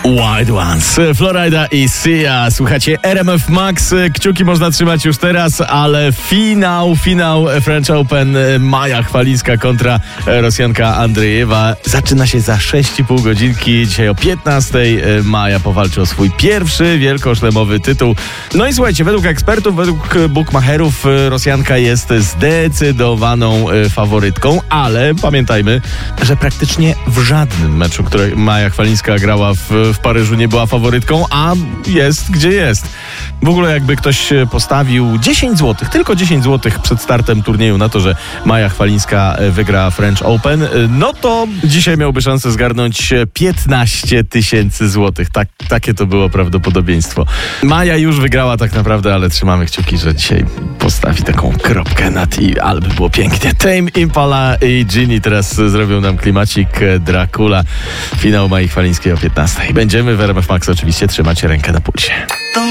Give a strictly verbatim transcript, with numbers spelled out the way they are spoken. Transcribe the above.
Wild Ones, Florida i Sia. Słuchacie, R M F Max, kciuki można trzymać już teraz, ale finał, finał French Open, Maja Chwalińska kontra Rosjanka Andrejewa zaczyna się za sześć i pół godzinki. Dzisiaj o piętnastej Maja powalczy o swój pierwszy wielkoszlemowy tytuł. No i słuchajcie, według ekspertów, według bookmacherów Rosjanka jest zdecydowaną faworytką, ale pamiętajmy, że praktycznie w żadnym meczu, który Maja Chwalińska grała w, w Paryżu, nie była faworytką, a jest gdzie jest. W ogóle jakby ktoś postawił dziesięć złotych, tylko dziesięć złotych przed startem turnieju na to, że Maja Chwalińska wygra French Open, no to dzisiaj miałby szansę zgarnąć piętnaście tysięcy złotych. Tak, takie to było prawdopodobieństwo. Maja już wygrała tak naprawdę, ale trzymamy kciuki, że dzisiaj postawi taką kropkę nad i, ale by było pięknie. Tame Impala i Ginny teraz zrobią nam klimacik Dracula. Finał Mai Chwalińskiej o piętnastej. Będziemy w R M F Max oczywiście trzymać rękę na pulsie.